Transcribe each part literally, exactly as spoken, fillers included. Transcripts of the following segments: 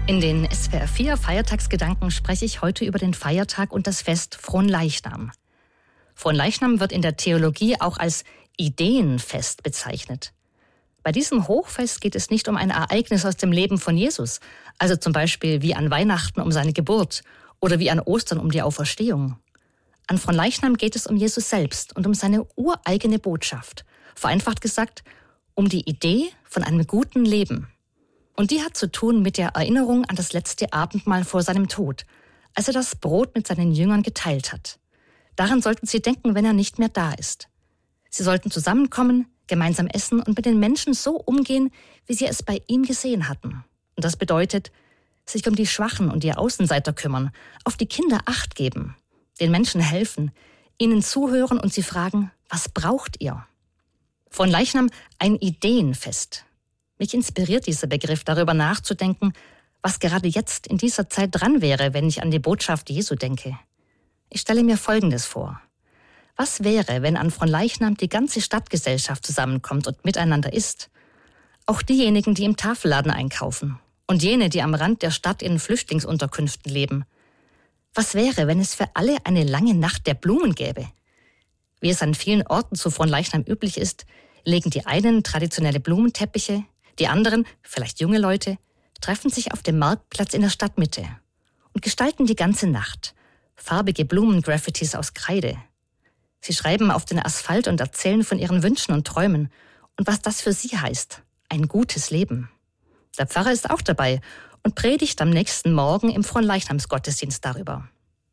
In den S W R vier Feiertagsgedanken spreche ich heute über den Feiertag und das Fest Fronleichnam. Fronleichnam wird in der Theologie auch als Ideenfest bezeichnet. Bei diesem Hochfest geht es nicht um ein Ereignis aus dem Leben von Jesus, also zum Beispiel wie an Weihnachten um seine Geburt oder wie an Ostern um die Auferstehung. An Fronleichnam geht es um Jesus selbst und um seine ureigene Botschaft. Vereinfacht gesagt, um die Idee von einem guten Leben. Und die hat zu tun mit der Erinnerung an das letzte Abendmahl vor seinem Tod, als er das Brot mit seinen Jüngern geteilt hat. Daran sollten sie denken, wenn er nicht mehr da ist. Sie sollten zusammenkommen, gemeinsam essen und mit den Menschen so umgehen, wie sie es bei ihm gesehen hatten. Und das bedeutet, sich um die Schwachen und die Außenseiter kümmern, auf die Kinder Acht geben, den Menschen helfen, ihnen zuhören und sie fragen, was braucht ihr? Fronleichnam ein Ideenfest. Mich inspiriert dieser Begriff, darüber nachzudenken, was gerade jetzt in dieser Zeit dran wäre, wenn ich an die Botschaft Jesu denke. Ich stelle mir Folgendes vor. Was wäre, wenn an Fronleichnam die ganze Stadtgesellschaft zusammenkommt und miteinander isst? Auch diejenigen, die im Tafelladen einkaufen und jene, die am Rand der Stadt in Flüchtlingsunterkünften leben. Was wäre, wenn es für alle eine lange Nacht der Blumen gäbe? Wie es an vielen Orten zu Fronleichnam üblich ist, legen die einen traditionelle Blumenteppiche, die anderen, vielleicht junge Leute, treffen sich auf dem Marktplatz in der Stadtmitte und gestalten die ganze Nacht farbige Blumengraffitis aus Kreide. Sie schreiben auf den Asphalt und erzählen von ihren Wünschen und Träumen und was das für sie heißt, ein gutes Leben. Der Pfarrer ist auch dabei und predigt am nächsten Morgen im Fronleichnamsgottesdienst darüber.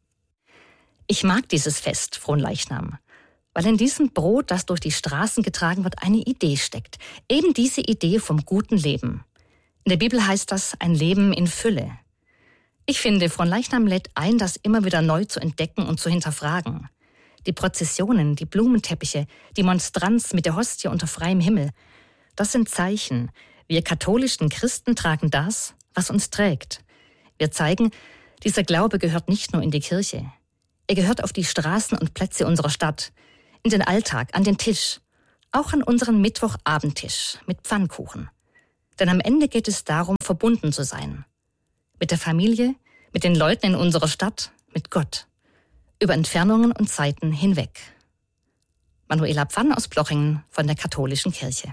Ich mag dieses Fest, Fronleichnam, weil in diesem Brot, das durch die Straßen getragen wird, eine Idee steckt. Eben diese Idee vom guten Leben. In der Bibel heißt das ein Leben in Fülle. Ich finde, Fronleichnam lädt ein, das immer wieder neu zu entdecken und zu hinterfragen. Die Prozessionen, die Blumenteppiche, die Monstranz mit der Hostie unter freiem Himmel, das sind Zeichen. Wir katholischen Christen tragen das, was uns trägt. Wir zeigen, dieser Glaube gehört nicht nur in die Kirche. Er gehört auf die Straßen und Plätze unserer Stadt, in den Alltag, an den Tisch, auch an unseren Mittwochabendtisch mit Pfannkuchen. Denn am Ende geht es darum, verbunden zu sein. Mit der Familie, mit den Leuten in unserer Stadt, mit Gott. Über Entfernungen und Zeiten hinweg. Manuela Pfann aus Plochingen von der Katholischen Kirche.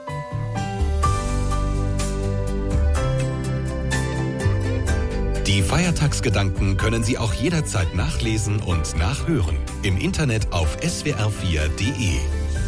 Die Feiertagsgedanken können Sie auch jederzeit nachlesen und nachhören. Im Internet auf S W R vier Punkt de.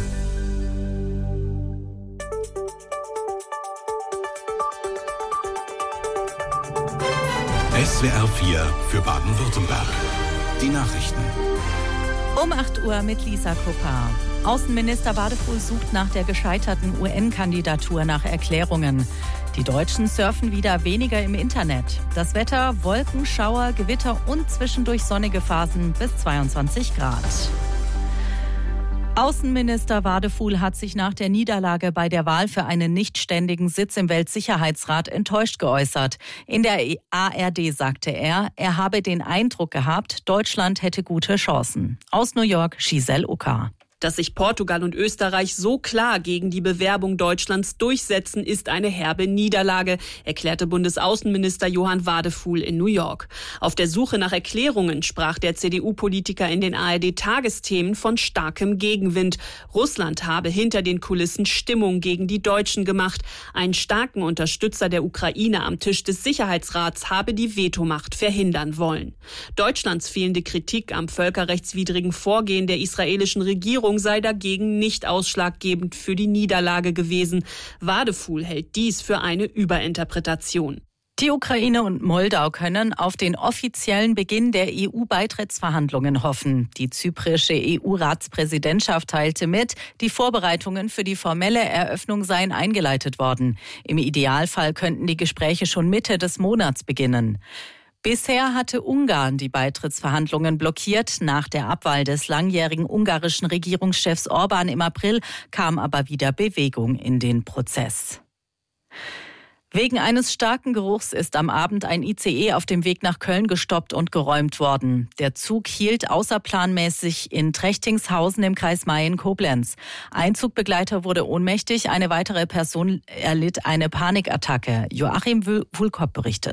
S W R vier für Baden-Württemberg. Die Nachrichten. Um acht Uhr mit Lisa Kopar. Außenminister Wadefuhl sucht nach der gescheiterten U N-Kandidatur nach Erklärungen. Die Deutschen surfen wieder weniger im Internet. Das Wetter, Wolken, Schauer, Gewitter und zwischendurch sonnige Phasen bis zweiundzwanzig Grad. Außenminister Wadefuhl hat sich nach der Niederlage bei der Wahl für einen nichtständigen Sitz im Weltsicherheitsrat enttäuscht geäußert. In der A R D sagte er, er habe den Eindruck gehabt, Deutschland hätte gute Chancen. Aus New York, Giselle Ucker. Dass sich Portugal und Österreich so klar gegen die Bewerbung Deutschlands durchsetzen, ist eine herbe Niederlage, erklärte Bundesaußenminister Johann Wadefuhl in New York. Auf der Suche nach Erklärungen sprach der C D U-Politiker in den A R D-Tagesthemen von starkem Gegenwind. Russland habe hinter den Kulissen Stimmung gegen die Deutschen gemacht. Einen starken Unterstützer der Ukraine am Tisch des Sicherheitsrats habe die Vetomacht verhindern wollen. Deutschlands fehlende Kritik am völkerrechtswidrigen Vorgehen der israelischen Regierung sei dagegen nicht ausschlaggebend für die Niederlage gewesen. Wadefuhl hält dies für eine Überinterpretation. Die Ukraine und Moldau können auf den offiziellen Beginn der E U-Beitrittsverhandlungen hoffen. Die zyprische E U-Ratspräsidentschaft teilte mit, die Vorbereitungen für die formelle Eröffnung seien eingeleitet worden. Im Idealfall könnten die Gespräche schon Mitte des Monats beginnen. Bisher hatte Ungarn die Beitrittsverhandlungen blockiert. Nach der Abwahl des langjährigen ungarischen Regierungschefs Orbán im April kam aber wieder Bewegung in den Prozess. Wegen eines starken Geruchs ist am Abend ein I C E auf dem Weg nach Köln gestoppt und geräumt worden. Der Zug hielt außerplanmäßig in Trechtingshausen im Kreis Mayen-Koblenz. Ein Zugbegleiter wurde ohnmächtig, eine weitere Person erlitt eine Panikattacke. Joachim Wulkop berichtet.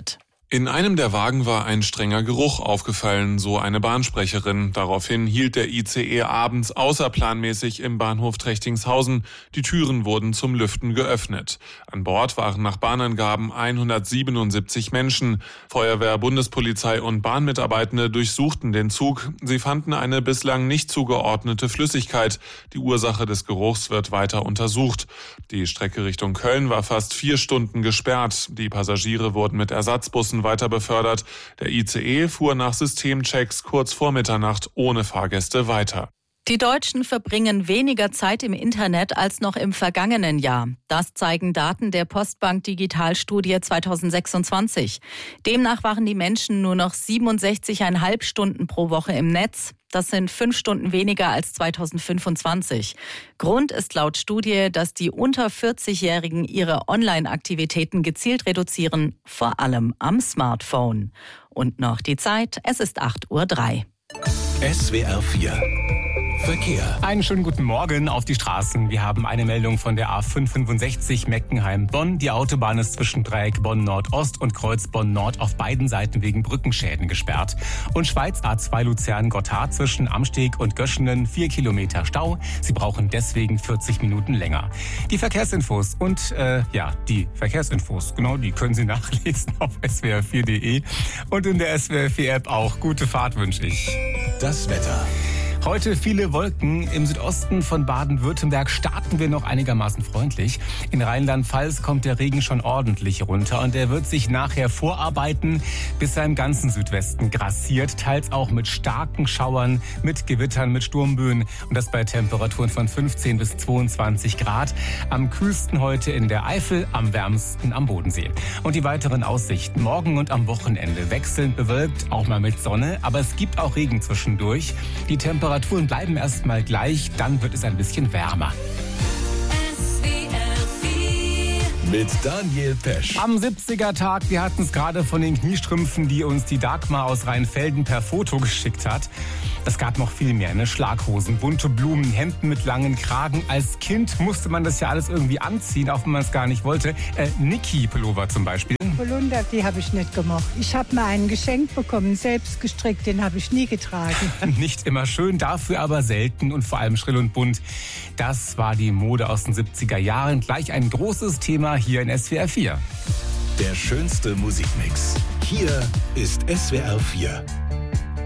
In einem der Wagen war ein strenger Geruch aufgefallen, so eine Bahnsprecherin. Daraufhin hielt der I C E abends außerplanmäßig im Bahnhof Trechtingshausen. Die Türen wurden zum Lüften geöffnet. An Bord waren nach Bahnangaben hundertsiebenundsiebzig Menschen. Feuerwehr, Bundespolizei und Bahnmitarbeitende durchsuchten den Zug. Sie fanden eine bislang nicht zugeordnete Flüssigkeit. Die Ursache des Geruchs wird weiter untersucht. Die Strecke Richtung Köln war fast vier Stunden gesperrt. Die Passagiere wurden mit Ersatzbussen weiter befördert. Der I C E fuhr nach Systemchecks kurz vor Mitternacht ohne Fahrgäste weiter. Die Deutschen verbringen weniger Zeit im Internet als noch im vergangenen Jahr. Das zeigen Daten der Postbank Digitalstudie zweitausendsechsundzwanzig. Demnach waren die Menschen nur noch siebenundsechzig Komma fünf Stunden pro Woche im Netz. Das sind fünf Stunden weniger als zweitausendfünfundzwanzig. Grund ist laut Studie, dass die unter vierzig-Jährigen ihre Online-Aktivitäten gezielt reduzieren, vor allem am Smartphone. Und noch die Zeit, es ist acht Uhr drei. S W R vier Verkehr. Einen schönen guten Morgen auf die Straßen. Wir haben eine Meldung von der A fünf fünfundsechzig Meckenheim-Bonn. Die Autobahn ist zwischen Dreieck Bonn-Nordost und Kreuz Bonn-Nord auf beiden Seiten wegen Brückenschäden gesperrt. Und Schweiz A zwei Luzern-Gotthard zwischen Amsteg und Göschenen vier Kilometer Stau. Sie brauchen deswegen vierzig Minuten länger. Die Verkehrsinfos und äh, ja, die Verkehrsinfos, genau, die können Sie nachlesen auf S W R vier Punkt de und in der S W R vier App auch. Gute Fahrt wünsche ich. Das Wetter. Heute viele Wolken. Im Südosten von Baden-Württemberg starten wir noch einigermaßen freundlich. In Rheinland-Pfalz kommt der Regen schon ordentlich runter und er wird sich nachher vorarbeiten, bis er im ganzen Südwesten grassiert, teils auch mit starken Schauern, mit Gewittern, mit Sturmböen und das bei Temperaturen von fünfzehn bis zweiundzwanzig Grad. Am kühlsten heute in der Eifel, am wärmsten am Bodensee. Und die weiteren Aussichten morgen und am Wochenende wechselnd bewölkt, auch mal mit Sonne, aber es gibt auch Regen zwischendurch. Die Temperaturen Temperaturen bleiben erstmal gleich, dann wird es ein bisschen wärmer. Mit Daniel Pesch. Am siebziger-Tag, wir hatten es gerade von den Kniestrümpfen, die uns die Dagmar aus Rheinfelden per Foto geschickt hat. Es gab noch viel mehr, ne? Schlaghosen, bunte Blumen, Hemden mit langen Kragen. Als Kind musste man das ja alles irgendwie anziehen, auch wenn man es gar nicht wollte. Äh, Niki-Pullover zum Beispiel. Polunder, die habe ich nicht gemocht. Ich habe mal einen geschenkt bekommen, selbst gestrickt, den habe ich nie getragen. Nicht immer schön, dafür aber selten und vor allem schrill und bunt. Das war die Mode aus den siebziger Jahren. Gleich ein großes Thema hier in S W R vier. Der schönste Musikmix. Hier ist S W R vier.